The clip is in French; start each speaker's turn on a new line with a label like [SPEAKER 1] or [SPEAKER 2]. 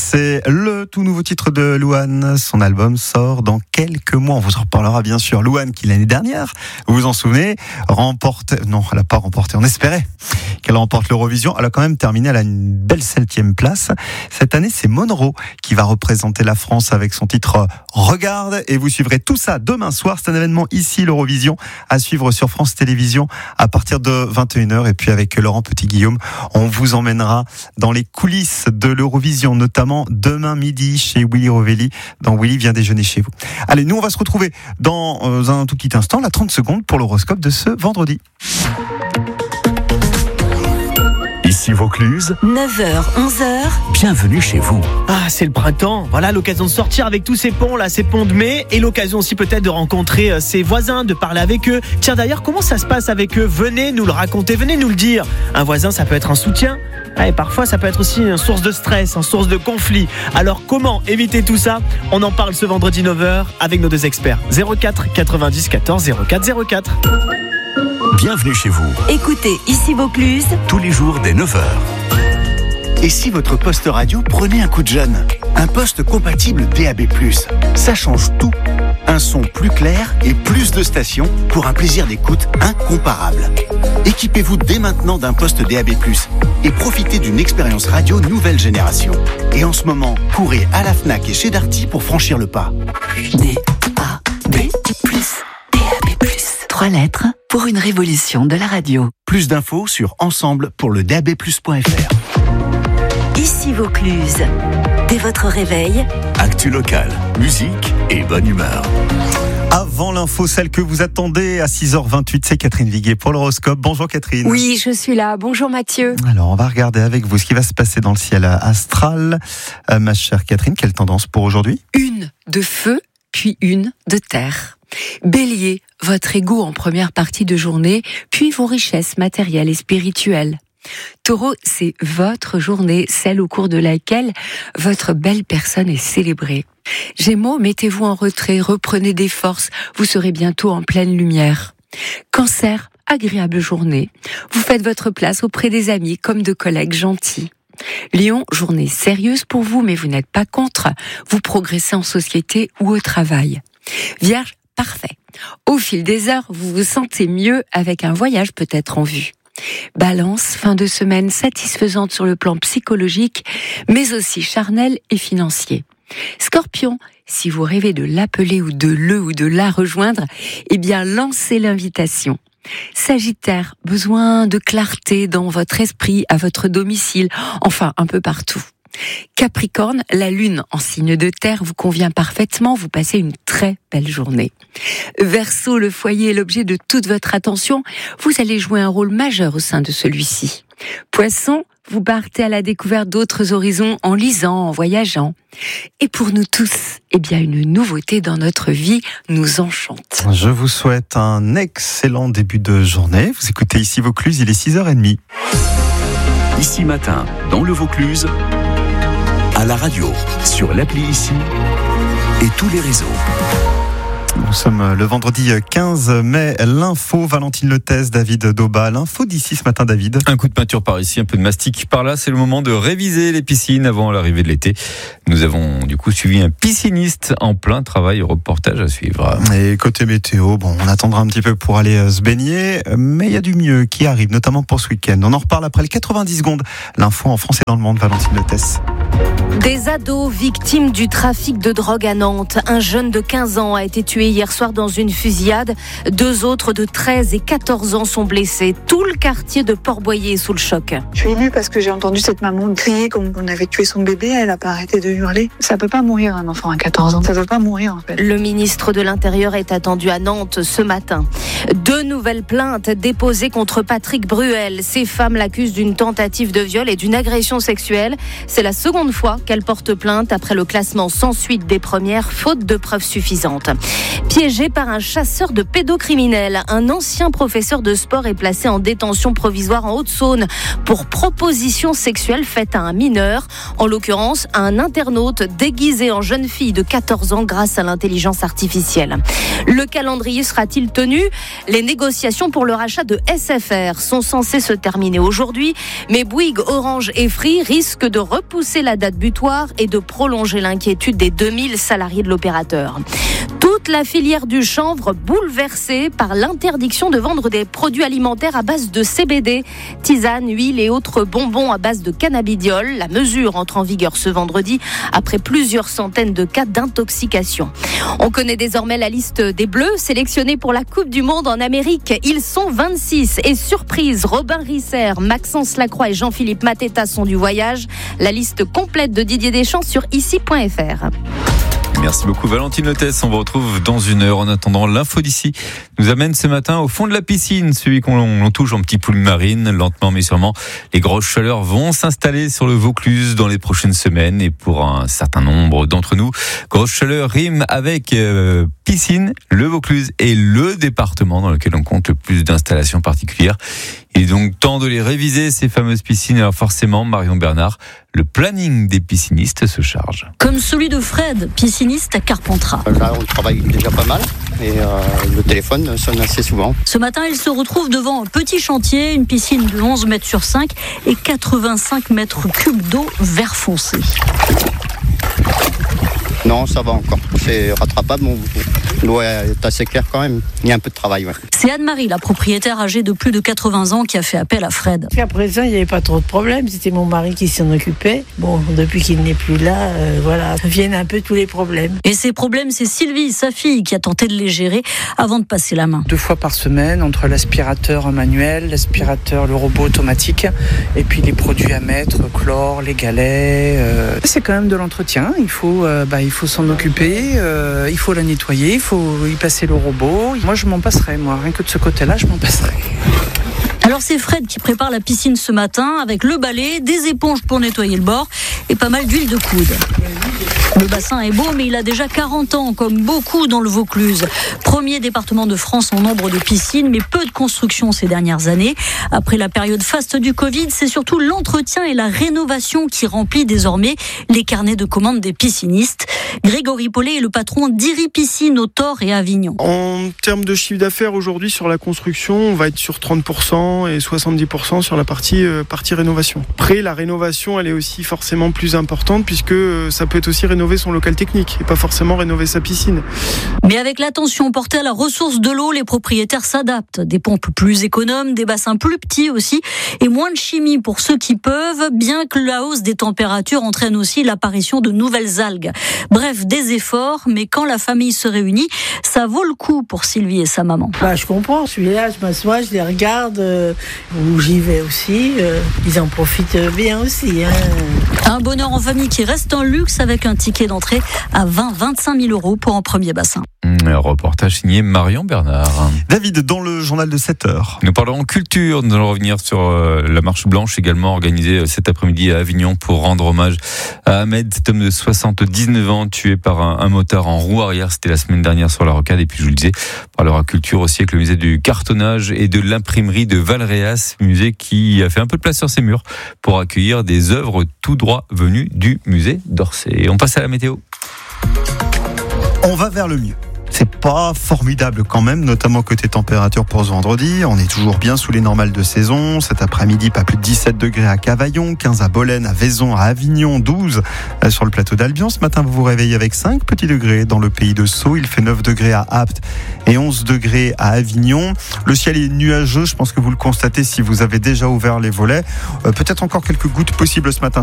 [SPEAKER 1] C'est le tout nouveau titre de Louane. Son album sort dans quelques mois. On vous en reparlera bien sûr. Louane qui l'année dernière, vous vous en souvenez, non, elle n'a pas remporté. On espérait qu'elle remporte l'Eurovision. Elle a quand même terminé à une belle 7e place. Cette année, c'est Monroe qui va représenter la France avec son titre Regarde. Et vous suivrez tout ça demain soir. C'est un événement ici, l'Eurovision, à suivre sur France Télévisions à partir de 21h. Et puis avec Laurent Petit-Guillaume, on vous emmènera dans les coulisses de l'Eurovision, notamment demain midi chez Willy Rovelli, dans Willy vient déjeuner chez vous. Allez, nous on va se retrouver dans un tout petit instant, là 30 secondes pour l'horoscope de ce vendredi.
[SPEAKER 2] Ici Vaucluse,
[SPEAKER 3] 9h, 11h.
[SPEAKER 2] bienvenue chez vous.
[SPEAKER 4] Ah, c'est le printemps. Voilà l'occasion de sortir avec tous ces ponts là, ces ponts de mai, et l'occasion aussi peut-être de rencontrer ses voisins, de parler avec eux. Tiens d'ailleurs, comment ça se passe avec eux? Venez nous le raconter, venez nous le dire. Un voisin, ça peut être un soutien. Et parfois, ça peut être aussi une source de stress, une source de conflit. Alors, comment éviter tout ça? On en parle ce vendredi 9h avec nos deux experts. 04 90 14 04 04.
[SPEAKER 2] Bienvenue chez vous,
[SPEAKER 3] Écoutez Ici Vaucluse.
[SPEAKER 2] tous les jours dès 9h.
[SPEAKER 5] Et si votre poste radio prenait un coup de jeune? Un poste compatible DAB+, ça change tout. Un son plus clair et plus de stations pour un plaisir d'écoute incomparable. Équipez-vous dès maintenant d'un poste DAB+, et profitez d'une expérience radio nouvelle génération. Et en ce moment, courez à la Fnac et chez Darty pour franchir le pas.
[SPEAKER 3] DAB+. 3 lettres pour une révolution de la radio.
[SPEAKER 5] Plus d'infos sur ensemble pour le DABplus.fr.
[SPEAKER 3] Ici Vaucluse. Dès votre réveil,
[SPEAKER 2] Actu locale, musique et bonne humeur.
[SPEAKER 1] Avant l'info, celle que vous attendez à 6h28, c'est Catherine Viguier pour l'horoscope. Bonjour Catherine.
[SPEAKER 6] Oui, je suis là. Bonjour Mathieu.
[SPEAKER 1] Alors, on va regarder avec vous ce qui va se passer dans le ciel astral. Ma chère Catherine, quelle tendance pour aujourd'hui?
[SPEAKER 6] Une de feu, puis une de terre. Bélier, votre ego en première partie de journée, puis vos richesses matérielles et spirituelles. Taureau, c'est votre journée, celle au cours de laquelle votre belle personne est célébrée. Gémeaux, mettez-vous en retrait, reprenez des forces, vous serez bientôt en pleine lumière. Cancer, agréable journée, vous faites votre place auprès des amis comme de collègues gentils. Lion, journée sérieuse pour vous, mais vous n'êtes pas contre, vous progressez en société ou au travail. Vierge, parfait. Au fil des heures, vous vous sentez mieux avec un voyage peut-être en vue. Balance, fin de semaine satisfaisante sur le plan psychologique, mais aussi charnel et financier. Scorpion, si vous rêvez de l'appeler ou de la rejoindre, eh bien lancez l'invitation. Sagittaire, besoin de clarté dans votre esprit, à votre domicile, enfin un peu partout. Capricorne, la lune en signe de terre vous convient parfaitement, vous passez une très belle journée. Verseau, le foyer est l'objet de toute votre attention, vous allez jouer un rôle majeur au sein de celui-ci. Poisson, vous partez à la découverte d'autres horizons en lisant, en voyageant. Et pour nous tous, eh bien une nouveauté dans notre vie nous enchante.
[SPEAKER 1] Je vous souhaite un excellent début de journée. Vous écoutez Ici Vaucluse, il est 6h30.
[SPEAKER 2] Ici matin, dans le Vaucluse, à la radio, sur l'appli Ici et tous les réseaux.
[SPEAKER 1] Nous sommes le vendredi 15 mai. L'info, Valentine Lethès, David Dauba. L'info d'ici ce matin, David.
[SPEAKER 7] Un coup de peinture par ici, un peu de mastic par là. C'est le moment de réviser les piscines avant l'arrivée de l'été. Nous avons du coup suivi un pisciniste en plein travail. Reportage à suivre.
[SPEAKER 1] Et côté météo, on attendra un petit peu pour aller se baigner. Mais il y a du mieux qui arrive, notamment pour ce week-end. On en reparle après les 90 secondes. L'info en France et dans le monde, Valentine Lethès.
[SPEAKER 8] Des ados victimes du trafic de drogue à Nantes. Un jeune de 15 ans a été tué hier soir dans une fusillade. 2 autres de 13 et 14 ans sont blessés. Tout le quartier de Port-Boyer est sous le choc.
[SPEAKER 9] Je suis émue parce que j'ai entendu cette maman crier comme on avait tué son bébé. Elle n'a pas arrêté de hurler. Ça peut pas mourir un enfant à 14 ans. Ça peut pas mourir en fait.
[SPEAKER 8] Le ministre de l'Intérieur est attendu à Nantes ce matin. 2 nouvelles plaintes déposées contre Patrick Bruel. Ces femmes l'accusent d'une tentative de viol et d'une agression sexuelle. C'est la seconde fois qu'elle porte plainte après le classement sans suite des premières, faute de preuves suffisantes. Piégé par un chasseur de pédocriminels, un ancien professeur de sport est placé en détention provisoire en Haute-Saône pour proposition sexuelle faite à un mineur, en l'occurrence à un internaute déguisé en jeune fille de 14 ans grâce à l'intelligence artificielle. Le calendrier sera-t-il tenu ? Les négociations pour le rachat de SFR sont censées se terminer aujourd'hui, mais Bouygues, Orange et Free risquent de repousser la date butoir butoir et de prolonger l'inquiétude des 2000 salariés de l'opérateur. Toute la filière du chanvre bouleversée par l'interdiction de vendre des produits alimentaires à base de CBD, tisanes, huiles et autres bonbons à base de cannabidiol. La mesure entre en vigueur ce vendredi après plusieurs centaines de cas d'intoxication. On connaît désormais la liste des Bleus sélectionnés pour la Coupe du Monde en Amérique. Ils sont 26 et surprise, Robin Risser, Maxence Lacroix et Jean-Philippe Mateta sont du voyage. La liste complète de Didier Deschamps sur ici.fr.
[SPEAKER 7] Merci beaucoup Valentine Lotès, on vous retrouve dans une heure. En attendant, l'info d'ici nous amène ce matin au fond de la piscine, celui qu'on touche en petit poule marine, lentement mais sûrement. Les grosses chaleurs vont s'installer sur le Vaucluse dans les prochaines semaines et pour un certain nombre d'entre nous, grosse chaleur rime avec piscine. Le Vaucluse est le département dans lequel on compte le plus d'installations particulières. Il est donc temps de les réviser, ces fameuses piscines. Alors forcément, Marion Bernard, le planning des piscinistes se charge.
[SPEAKER 10] Comme celui de Fred, pisciniste à Carpentras.
[SPEAKER 11] Là, on travaille déjà pas mal et le téléphone sonne assez souvent.
[SPEAKER 10] Ce matin, il se retrouve devant un petit chantier, une piscine de 11 mètres sur 5 et 85 mètres cubes d'eau vert foncé.
[SPEAKER 11] Non, ça va encore. C'est rattrapable. L'eau est assez claire quand même. Il y a un peu de travail. Ouais.
[SPEAKER 10] C'est Anne-Marie, la propriétaire âgée de plus de 80 ans, qui a fait appel à Fred.
[SPEAKER 12] Jusqu'à présent, il n'y avait pas trop de problèmes. C'était mon mari qui s'en occupait. Bon, depuis qu'il n'est plus là, voilà, viennent un peu tous les problèmes.
[SPEAKER 10] Et ces problèmes, c'est Sylvie, sa fille, qui a tenté de les gérer avant de passer la main.
[SPEAKER 13] 2 fois par semaine, entre l'aspirateur manuel, l'aspirateur, le robot automatique, et puis les produits à mettre, chlore, les galets. C'est quand même de l'entretien. Il faut s'en occuper, il faut la nettoyer, il faut y passer le robot. Moi, je m'en passerai, rien que de ce côté-là, je m'en passerai.
[SPEAKER 10] Alors c'est Fred qui prépare la piscine ce matin avec le balai, des éponges pour nettoyer le bord et pas mal d'huile de coude. Le bassin est beau, mais il a déjà 40 ans, comme beaucoup dans le Vaucluse. Premier département de France en nombre de piscines, mais peu de construction ces dernières années. Après la période faste du Covid, c'est surtout l'entretien et la rénovation qui remplit désormais les carnets de commandes des piscinistes. Grégory Paulet est le patron d'Iri Piscine au Thor et à Avignon.
[SPEAKER 14] En termes de chiffre d'affaires, aujourd'hui, sur la construction, on va être sur 30% et 70% sur la partie rénovation. Après, la rénovation, elle est aussi forcément plus importante puisque ça peut être aussi rénover son local technique et pas forcément rénover sa piscine.
[SPEAKER 10] Mais avec l'attention portée à la ressource de l'eau, les propriétaires s'adaptent. Des pompes plus économes, des bassins plus petits aussi et moins de chimie pour ceux qui peuvent, bien que la hausse des températures entraîne aussi l'apparition de nouvelles algues. Bref, des efforts, mais quand la famille se réunit, ça vaut le coup pour Sylvie et sa maman.
[SPEAKER 12] Je comprends, je suis là, je m'assois, je les regarde, où j'y vais aussi, ils en profitent bien aussi.
[SPEAKER 10] Un bonheur en famille qui reste un luxe avec un ticket d'entrée à 20-25 000 euros pour un premier bassin.
[SPEAKER 7] Un reportage signé Marion Bernard.
[SPEAKER 1] David, dans le journal de 7h.
[SPEAKER 7] Nous parlerons culture, nous allons revenir sur la marche blanche également organisée cet après-midi à Avignon pour rendre hommage à Ahmed, cet homme de 79 ans tué par un motard en roue arrière. C'était la semaine dernière sur la Rocade. Et puis je vous le disais, on parlera culture aussi avec le musée du cartonnage et de l'imprimerie de Valréas, musée qui a fait un peu de place sur ses murs pour accueillir des œuvres tout droit venues du musée d'Orsay. On passe à la météo.
[SPEAKER 1] On va vers le mieux. C'est pas formidable quand même, notamment côté température pour ce vendredi. On est toujours bien sous les normales de saison. Cet après-midi, pas plus de 17 degrés à Cavaillon, 15 à Bolène, à Vaison, à Avignon, 12 sur le plateau d'Albion. Ce matin, vous vous réveillez avec 5 petits degrés dans le pays de Sceaux. Il fait 9 degrés à Apt et 11 degrés à Avignon. Le ciel est nuageux, je pense que vous le constatez si vous avez déjà ouvert les volets. Peut-être encore quelques gouttes possibles ce matin